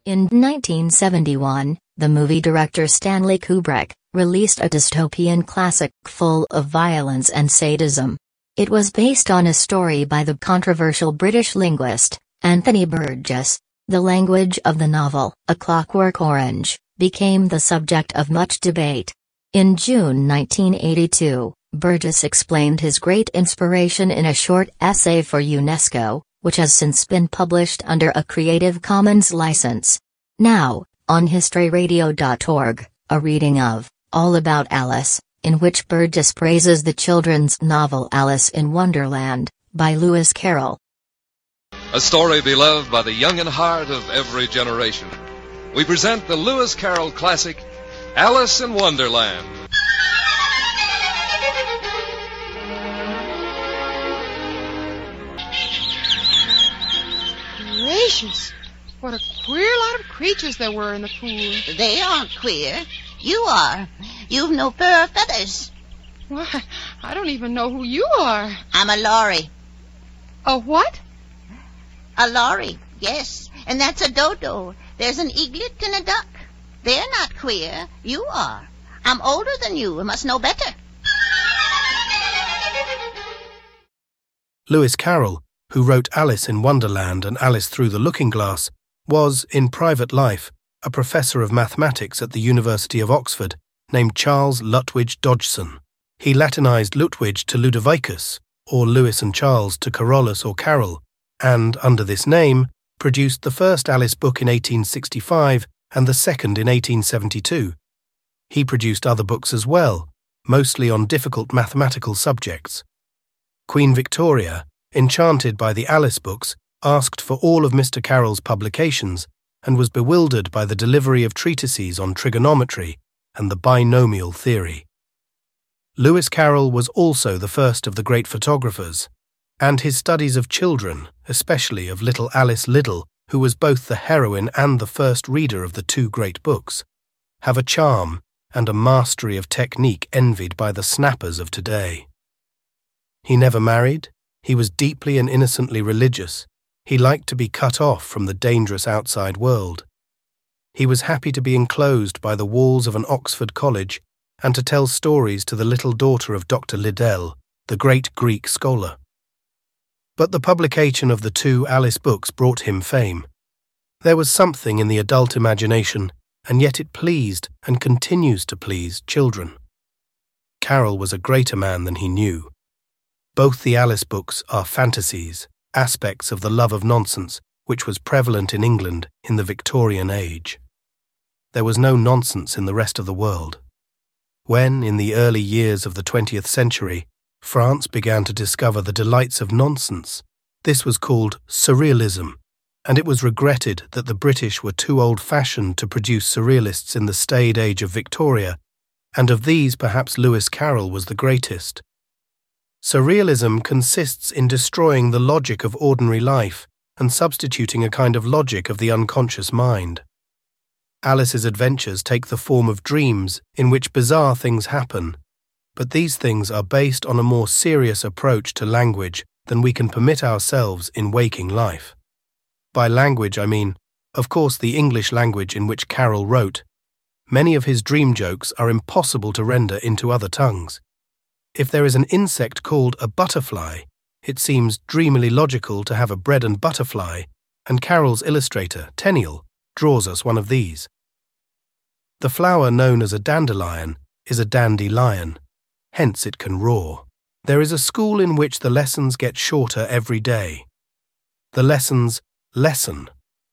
In 1971, the movie director Stanley Kubrick released a dystopian classic full of violence and sadism. It was based on a story by the controversial British linguist, Anthony Burgess. The language of the novel, A Clockwork Orange, became the subject of much debate. In June 1982, Burgess explained his great inspiration in a short essay for UNESCO, which has since been published under a Creative Commons license. Now, on historyradio.org, a reading of All About Alice, in which Burgess praises the children's novel Alice in Wonderland, by Lewis Carroll. A story beloved by the young in heart of every generation. We present the Lewis Carroll classic, Alice in Wonderland. Gracious, what a queer lot of creatures there were in the pool. They aren't queer. You are. You've no fur or feathers. Why, I don't even know who you are. I'm a Laurie. A what? A Laurie, yes. And that's a dodo. There's an eaglet and a duck. They're not queer. You are. I'm older than you and must know better. Lewis Carroll, who wrote Alice in Wonderland and Alice Through the Looking Glass, was, in private life, a professor of mathematics at the University of Oxford named Charles Lutwidge Dodgson. He Latinized Lutwidge to Ludovicus, or Lewis and Charles to Carolus or Carroll, and, under this name, produced the first Alice book in 1865 and the second in 1872. He produced other books as well, mostly on difficult mathematical subjects. Queen Victoria, enchanted by the Alice books, asked for all of Mr. Carroll's publications and was bewildered by the delivery of treatises on trigonometry and the binomial theory. Lewis Carroll was also the first of the great photographers, and his studies of children, especially of little Alice Liddell, who was both the heroine and the first reader of the two great books, have a charm and a mastery of technique envied by the snappers of today. He never married. He was deeply and innocently religious. He liked to be cut off from the dangerous outside world. He was happy to be enclosed by the walls of an Oxford college and to tell stories to the little daughter of Dr. Liddell, the great Greek scholar. But the publication of the two Alice books brought him fame. There was something in the adult imagination, and yet it pleased and continues to please children. Carroll was a greater man than he knew. Both the Alice books are fantasies, aspects of the love of nonsense which was prevalent in England in the Victorian age. There was no nonsense in the rest of the world. When, in the early years of the 20th century, France began to discover the delights of nonsense, this was called surrealism, and it was regretted that the British were too old-fashioned to produce surrealists in the staid age of Victoria, and of these perhaps Lewis Carroll was the greatest. Surrealism consists in destroying the logic of ordinary life and substituting a kind of logic of the unconscious mind. Alice's adventures take the form of dreams in which bizarre things happen, but these things are based on a more serious approach to language than we can permit ourselves in waking life. By language I mean, of course, the English language in which Carroll wrote. Many of his dream jokes are impossible to render into other tongues. If there is an insect called a butterfly, it seems dreamily logical to have a bread and butterfly, and Carroll's illustrator, Tenniel, draws us one of these. The flower known as a dandelion is a dandelion, hence it can roar. There is a school in which the lessons get shorter every day. The lessons lessen.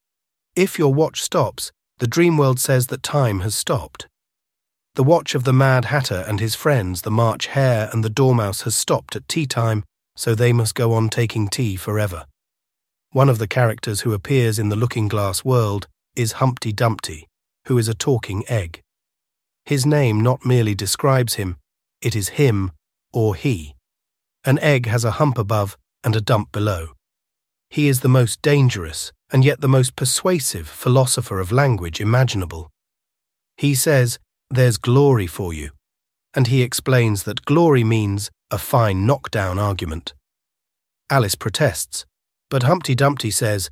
If your watch stops, the dream world says that time has stopped. The watch of the Mad Hatter and his friends, the March Hare and the Dormouse, has stopped at tea time, so they must go on taking tea forever. One of the characters who appears in the Looking-Glass world is Humpty Dumpty, who is a talking egg. His name not merely describes him, it is him or he. An egg has a hump above and a dump below. He is the most dangerous and yet the most persuasive philosopher of language imaginable. He says, "There's glory for you," and he explains that glory means a fine knockdown argument. Alice protests, but Humpty Dumpty says,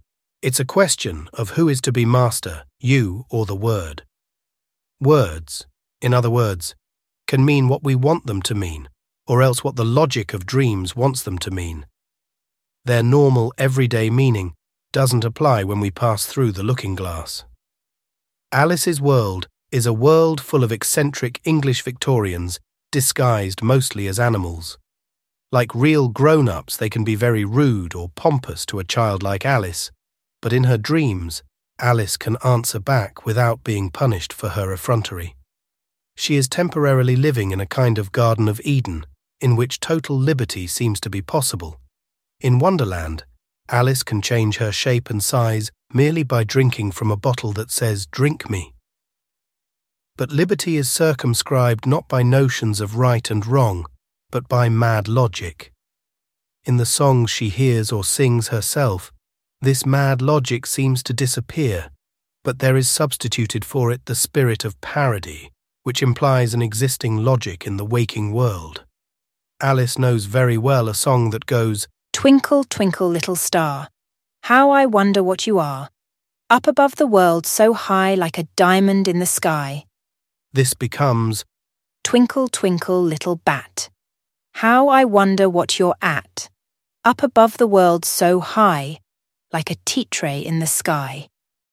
It's a question of who is to be master, you or the word. Words, in other words, can mean what we want them to mean, or else what the logic of dreams wants them to mean. Their normal, everyday meaning doesn't apply when we pass through the looking glass. Alice's world is a world full of eccentric English Victorians disguised mostly as animals. Like real grown-ups, they can be very rude or pompous to a child like Alice, but in her dreams, Alice can answer back without being punished for her effrontery. She is temporarily living in a kind of Garden of Eden, in which total liberty seems to be possible. In Wonderland, Alice can change her shape and size merely by drinking from a bottle that says, "Drink me." But liberty is circumscribed not by notions of right and wrong, but by mad logic. In the songs she hears or sings herself, this mad logic seems to disappear, but there is substituted for it the spirit of parody, which implies an existing logic in the waking world. Alice knows very well a song that goes, "Twinkle, twinkle, little star, how I wonder what you are, up above the world so high like a diamond in the sky." This becomes, "Twinkle, twinkle, little bat, how I wonder what you're at, up above the world so high like a tea tray in the sky."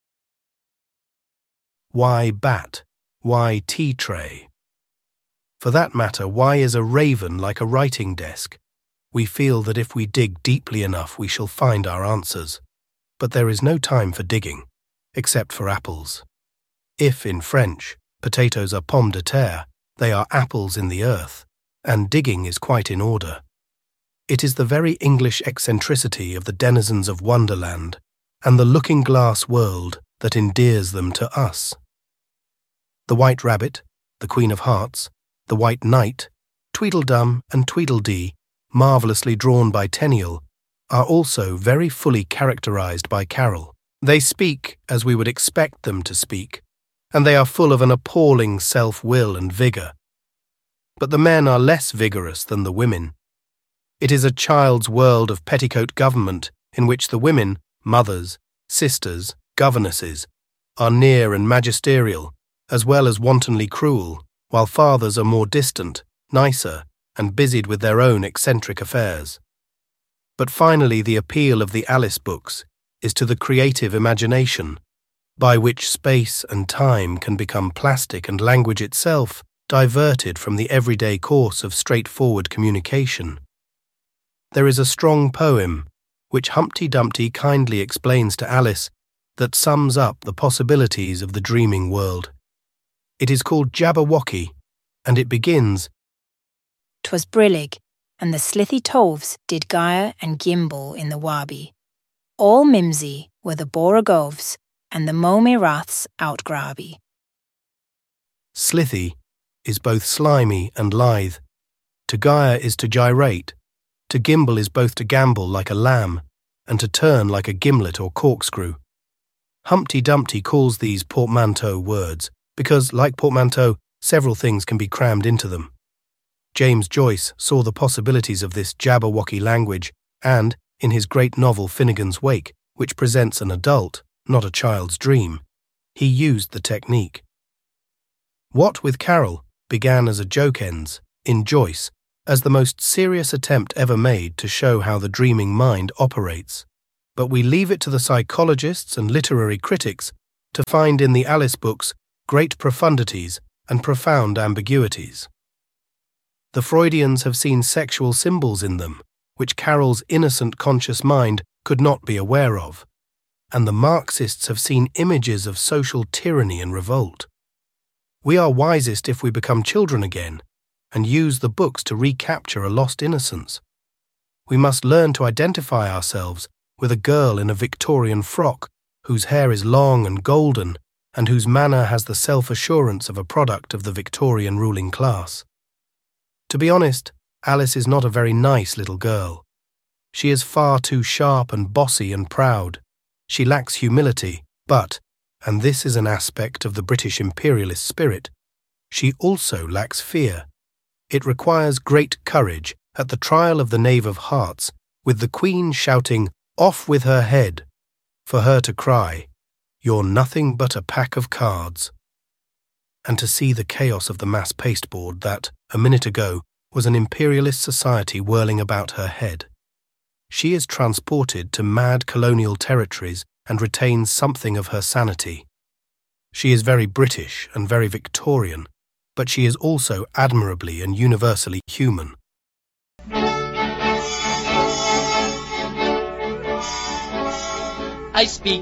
Why bat? Why tea tray? For that matter, why is a raven like a writing desk? We feel that if we dig deeply enough we shall find our answers. But there is no time for digging, except for apples. If, in French, potatoes are pommes de terre, they are apples in the earth, and digging is quite in order. It is the very English eccentricity of the denizens of Wonderland and the looking-glass world that endears them to us. The White Rabbit, the Queen of Hearts, the White Knight, Tweedledum and Tweedledee, marvellously drawn by Tenniel, are also very fully characterized by Carroll. They speak as we would expect them to speak, and they are full of an appalling self-will and vigour. But the men are less vigorous than the women. It is a child's world of petticoat government in which the women, mothers, sisters, governesses, are near and magisterial, as well as wantonly cruel, while fathers are more distant, nicer, and busied with their own eccentric affairs. But finally the appeal of the Alice books is to the creative imagination, by which space and time can become plastic and language itself diverted from the everyday course of straightforward communication. There is a strong poem, which Humpty Dumpty kindly explains to Alice, that sums up the possibilities of the dreaming world. It is called Jabberwocky, and it begins, "'Twas brillig, and the slithy toves did gyre and gimble in the wabi. All mimsy were the borogoves, and the momy raths outgraby." Slithy is both slimy and lithe. To gyre is to gyrate. To gimble is both to gambol like a lamb, and to turn like a gimlet or corkscrew. Humpty Dumpty calls these portmanteau words, because, like portmanteau, several things can be crammed into them. James Joyce saw the possibilities of this Jabberwocky language and, in his great novel Finnegan's Wake, which presents an adult, not a child's dream, he used the technique. What with Carroll began as a joke ends, in Joyce, as the most serious attempt ever made to show how the dreaming mind operates. But we leave it to the psychologists and literary critics to find in the Alice books great profundities and profound ambiguities. The Freudians have seen sexual symbols in them, which Carroll's innocent conscious mind could not be aware of, and the Marxists have seen images of social tyranny and revolt. We are wisest if we become children again, and use the books to recapture a lost innocence. We must learn to identify ourselves with a girl in a Victorian frock, whose hair is long and golden, and whose manner has the self-assurance of a product of the Victorian ruling class. To be honest, Alice is not a very nice little girl. She is far too sharp and bossy and proud. She lacks humility, but, and this is an aspect of the British imperialist spirit, she also lacks fear. It requires great courage at the trial of the Knave of Hearts, with the Queen shouting, "Off with her head!" for her to cry, "You're nothing but a pack of cards," and to see the chaos of the mass pasteboard that, a minute ago, was an imperialist society whirling about her head. She is transported to mad colonial territories and retains something of her sanity. She is very British and very Victorian, but she is also admirably and universally human. I speak